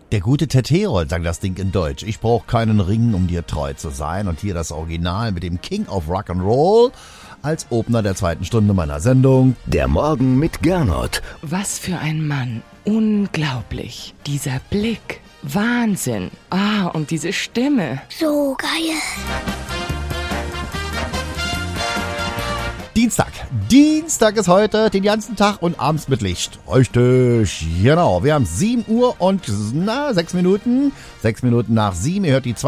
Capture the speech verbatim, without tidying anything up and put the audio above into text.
Der gute Ted Herold sang das Ding in Deutsch. Ich brauche keinen Ring, um dir treu zu sein. Und hier das Original mit dem King of Rock'n'Roll als Opener der zweiten Stunde meiner Sendung. Der Morgen mit Gernot. Was für ein Mann. Unglaublich. Dieser Blick. Wahnsinn. Ah, und diese Stimme. So geil. Dienstag. Dienstag ist heute, den ganzen Tag und abends mit Licht. Richtig, genau. Wir haben sieben Uhr und na, sechs Minuten. Sechs Minuten nach sieben. Ihr hört die